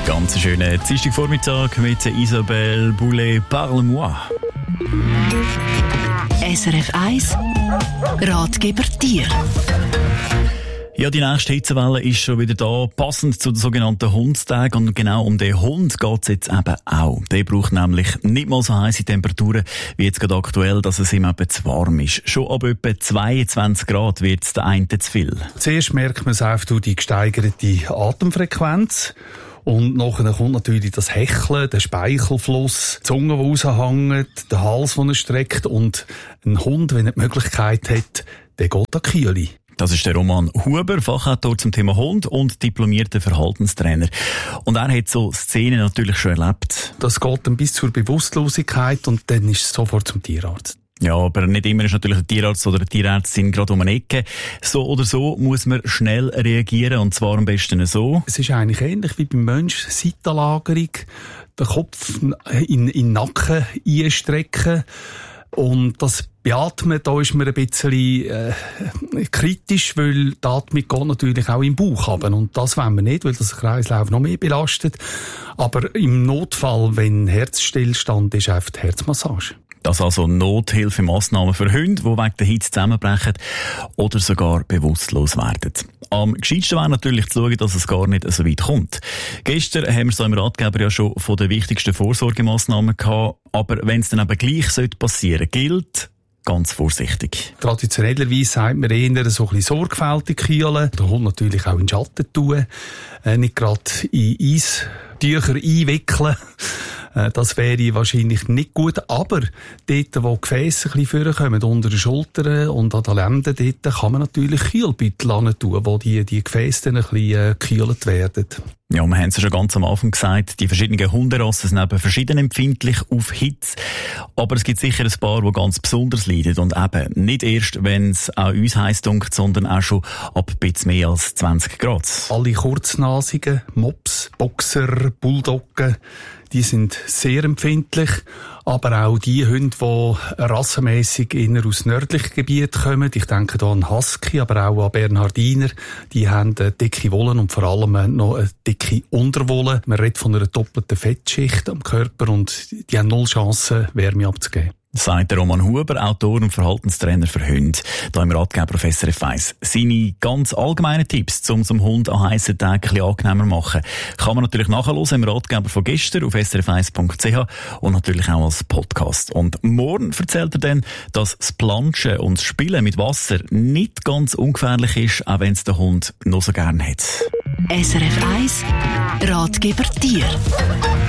Ganz schönen Dienstagvormittag mit Isabelle Boulay, Parle-moi. SRF 1 Ratgeber Tier. Ja, die nächste Hitzewelle ist schon wieder da, passend zu den sogenannten Hundstagen. Und genau um den Hund geht's jetzt eben auch. Der braucht nämlich nicht mal so heisse Temperaturen wie jetzt gerade aktuell, dass es ihm eben zu warm ist. Schon ab etwa 22 Grad wird es der einen zu viel. Zuerst merkt man es auch durch die gesteigerte Atemfrequenz. Und nachher kommt natürlich das Hecheln, der Speichelfluss, die Zunge, die raushängt, der Hals, den er streckt. Und ein Hund, wenn er die Möglichkeit hat, der geht an die Kühle. Das ist der Roman Huber, Fachautor zum Thema Hund und diplomierter Verhaltenstrainer. Und er hat so Szenen natürlich schon erlebt. Das geht dann bis zur Bewusstlosigkeit und dann ist es sofort zum Tierarzt. Ja, aber nicht immer ist natürlich ein Tierarzt oder eine Tierärztin gerade um eine Ecke. So oder so muss man schnell reagieren, und zwar am besten so. Es ist eigentlich ähnlich wie beim Menschen, Seitenlagerung, den Kopf in den Nacken einstrecken. Und das Beatmen, da ist man ein bisschen kritisch, weil die Atmung geht natürlich auch im Bauch runter. Und das wollen wir nicht, weil das Kreislauf noch mehr belastet. Aber im Notfall, wenn Herzstillstand ist, einfach die Herzmassage. Das also Nothilfemaßnahmen für Hunde, die wegen der Hitze zusammenbrechen oder sogar bewusstlos werden. Am gescheitsten wäre natürlich zu schauen, dass es gar nicht so weit kommt. Gestern haben wir so im Ratgeber ja schon von den wichtigsten Vorsorgemaßnahmen gehabt, aber wenn es dann eben gleich passieren sollte, gilt ganz vorsichtig. Traditionellerweise sagt man eher so ein bisschen sorgfältig kühlen. Der Hund natürlich auch in den Schatten tun. Nicht gerade in Eistücher einwickeln. Das wäre wahrscheinlich nicht gut. Aber dort, wo die Gefäße ein bisschen vorkommen, unter den Schultern und an den Lenden, dort kann man natürlich Kühlbeutel tun, wo die Gefäße dann ein bisschen gekühlt werden. Ja, wir haben es ja schon ganz am Anfang gesagt, die verschiedenen Hunderassen sind eben verschieden empfindlich auf Hitze. Aber es gibt sicher ein paar, die ganz besonders leiden. Und eben nicht erst, wenn es auch uns heiß dunkt, sondern auch schon ab ein bisschen mehr als 20 Grad. Alle Kurznasigen, Mops, Boxer, Bulldoggen, die sind sehr empfindlich. Aber auch die Hunde, die rassenmässig eher aus nördlichen Gebieten kommen, ich denke da an Husky, aber auch an Bernhardiner, die haben eine dicke Wolle und vor allem noch eine dicke Unterwolle. Man redet von einer doppelten Fettschicht am Körper und die haben null Chance, Wärme abzugeben. Sagt der Roman Huber, Autor und Verhaltenstrainer für Hunde, hier im Ratgeber auf SRF 1. Seine ganz allgemeinen Tipps, um zum Hund an heissen Tagen ein bisschen angenehmer zu machen, kann man natürlich nachhören im Ratgeber von gestern auf srf1.ch und natürlich auch als Podcast. Und morgen erzählt er dann, dass das Planschen und das Spielen mit Wasser nicht ganz ungefährlich ist, auch wenn es der Hund noch so gerne hat. SRF 1 Ratgeber Tier.